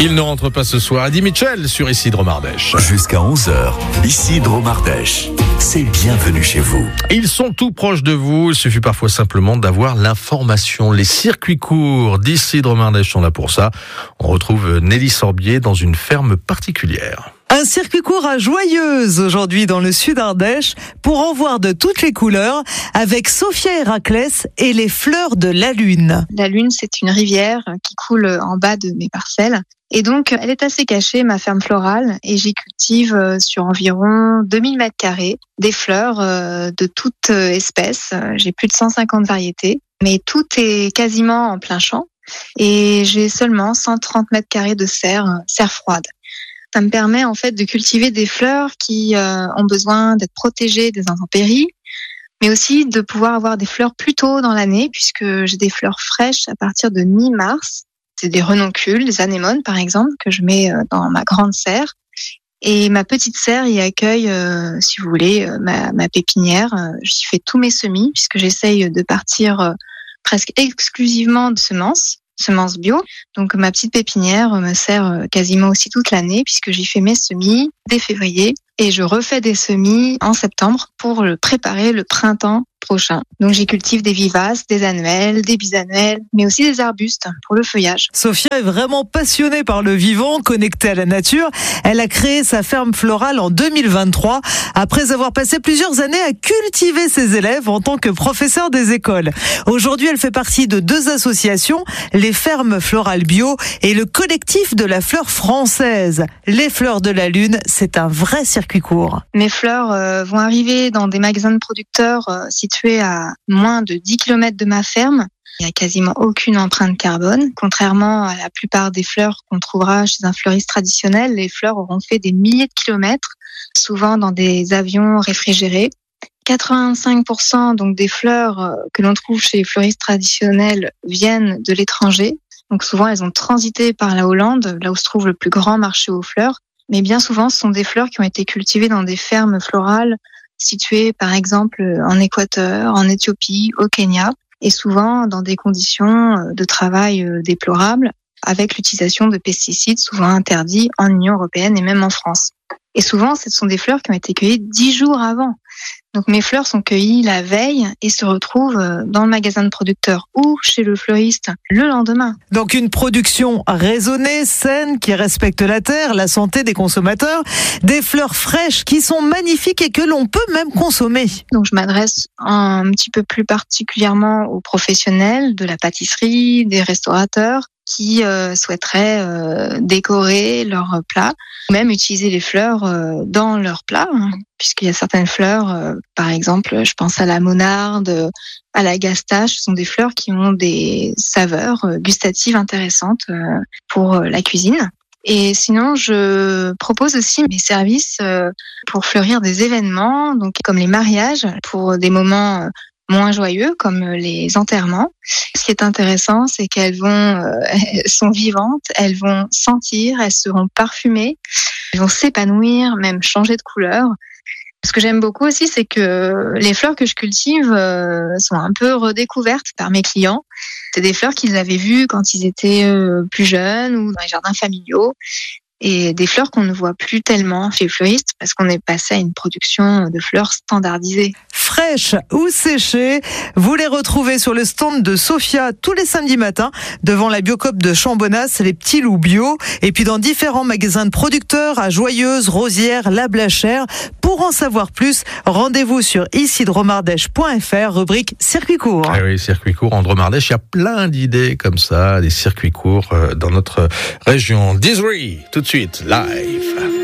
Il ne rentre pas ce soir. Eddie Mitchell sur Isidre Mardèche. Jusqu'à 11h, Isidre Mardèche. C'est bienvenue chez vous. Ils sont tout proches de vous. Il suffit parfois simplement d'avoir l'information. Les circuits courts d'Isidre Mardèche sont là pour ça. On retrouve Nelly Sorbier dans une ferme particulière. Un circuit court à Joyeuse aujourd'hui dans le sud Ardèche pour en voir de toutes les couleurs avec Sophia Héraclès et les fleurs de la Lune. La Lune, c'est une rivière qui coule en bas de mes parcelles. Et donc, elle est assez cachée, ma ferme florale, et j'y cultive sur environ 2000 mètres carrés des fleurs de toutes espèces. J'ai plus de 150 variétés, mais tout est quasiment en plein champ. Et j'ai seulement 130 mètres carrés de serre froide. Ça me permet en fait de cultiver des fleurs qui ont besoin d'être protégées des intempéries, mais aussi de pouvoir avoir des fleurs plus tôt dans l'année, puisque j'ai des fleurs fraîches à partir de mi-mars. C'est des renoncules, des anémones par exemple, que je mets dans ma grande serre. Et ma petite serre y accueille, si vous voulez, ma pépinière. J'y fais tous mes semis, puisque j'essaye de partir presque exclusivement de semences bio. Donc ma petite pépinière me sert quasiment aussi toute l'année, puisque j'y fais mes semis dès février et je refais des semis en septembre pour préparer le printemps prochain. Donc j'y cultive des vivaces, des annuelles, des bisannuelles, mais aussi des arbustes pour le feuillage. Sophia est vraiment passionnée par le vivant, connectée à la nature. Elle a créé sa ferme florale en 2023, après avoir passé plusieurs années à cultiver ses élèves en tant que professeur des écoles. Aujourd'hui, elle fait partie de 2 associations, les fermes florales bio et le collectif de la fleur française. Les fleurs de la Lune, c'est un vrai circuit court. Mes fleurs vont arriver dans des magasins de producteurs situés à moins de 10 km de ma ferme. Il n'y a quasiment aucune empreinte carbone. Contrairement à la plupart des fleurs qu'on trouvera chez un fleuriste traditionnel, les fleurs auront fait des milliers de kilomètres, souvent dans des avions réfrigérés. 85% donc des fleurs que l'on trouve chez les fleuristes traditionnels viennent de l'étranger. Donc souvent, elles ont transité par la Hollande, là où se trouve le plus grand marché aux fleurs. Mais bien souvent, ce sont des fleurs qui ont été cultivées dans des fermes florales situées, par exemple, en Équateur, en Éthiopie, au Kenya, et souvent dans des conditions de travail déplorables, avec l'utilisation de pesticides souvent interdits en Union européenne et même en France. Et souvent, ce sont des fleurs qui ont été cueillies 10 jours avant. Donc mes fleurs sont cueillies la veille et se retrouvent dans le magasin de producteur ou chez le fleuriste le lendemain. Donc une production raisonnée, saine, qui respecte la terre, la santé des consommateurs, des fleurs fraîches qui sont magnifiques et que l'on peut même consommer. Donc je m'adresse un petit peu plus particulièrement aux professionnels de la pâtisserie, des restaurateurs qui souhaiteraient décorer leurs plats, ou même utiliser les fleurs dans leurs plats, puisqu'il y a certaines fleurs, par exemple, je pense à la monarde, à la gastache, ce sont des fleurs qui ont des saveurs gustatives intéressantes pour la cuisine. Et sinon, je propose aussi mes services pour fleurir des événements, donc comme les mariages, pour des moments moins joyeux comme les enterrements. Ce qui est intéressant, c'est qu'elles sont vivantes, elles vont sentir, elles seront parfumées, elles vont s'épanouir, même changer de couleur. Ce que j'aime beaucoup aussi, c'est que les fleurs que je cultive sont un peu redécouvertes par mes clients. C'est des fleurs qu'ils avaient vues quand ils étaient plus jeunes ou dans les jardins familiaux. Et des fleurs qu'on ne voit plus tellement chez les fleuristes parce qu'on est passé à une production de fleurs standardisées. Fraîches ou séchées, vous les retrouvez sur le stand de Sophia tous les samedis matins devant la Biocoop de Chambonnas, les petits loups bio, et puis dans différents magasins de producteurs à Joyeuse, Rosières, La Blachère. Pour en savoir plus, rendez-vous sur isidromardèche.fr, rubrique circuit court. Ah oui, circuit court en Dromardèche, il y a plein d'idées comme ça, des circuits courts dans notre région. Dizri, tout de suite, live.